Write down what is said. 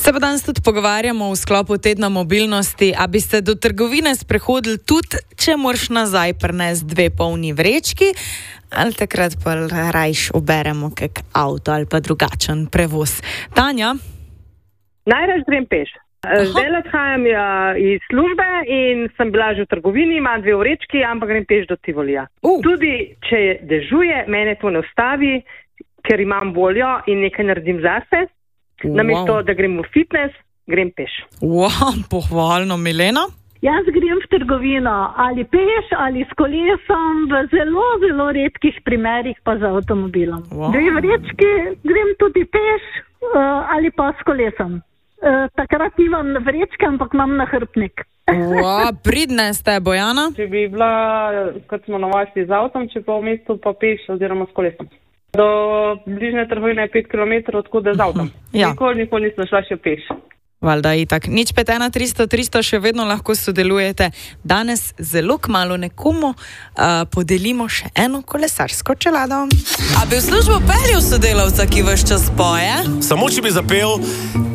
Se pa danes tudi pogovarjamo v sklopu tedna mobilnosti, a bi se do trgovine sprehodili tudi, če moraš nazaj prinesti 2 polni vrečki, ali takrat pa rajš uberemo kak avto ali pa drugačen prevoz. Tanja? Najraž grem peš. Zdaj odhajam iz službe in sem bila že v trgovini, imam 2 vrečki, ampak grem peš do Tivolija. Tudi če dežuje, mene to ne ustavi, ker imam voljo in nekaj naredim zase. Namesto, da grem v fitness, grem peš. Pohvalno, Milena? Jaz grem v trgovino ali peš ali s kolesom, v zelo, zelo redkih primerih pa z avtomobilom. 2 vrečki grem tudi peš ali pa s kolesom. Takrat nimam vrečke, ampak imam nahrbtnik. Pridne ste, Bojana? Če bi bila, kot smo navajali z avtom, če pa v mestu pa peš oziroma s kolesom. Do bližnje trgovine je 5 km, odkud je z avtom. Nikoli nisem šla še peš. Valjda itak. 051 300 300 še vedno lahko sodelujete. Danes zelo kmalu nekomu podelimo še eno kolesarsko čelado. A bi v službo peljal sodelavca, ki vaš čas poje? Samo če bi zapel